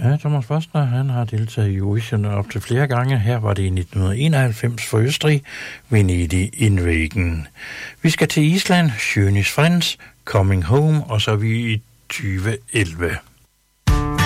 Ja, Thomas Foster, han har deltaget i Eurovision op til flere gange. Her var det i 1991 for Østrig, Venedig Indvegen. Vi skal til Island, Schönes Friends, Coming Home, og så er vi i 2011.